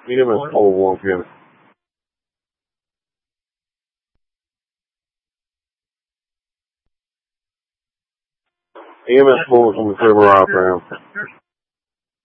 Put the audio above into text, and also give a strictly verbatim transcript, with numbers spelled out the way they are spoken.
E M S call Warren County. E M S calls on the server right now.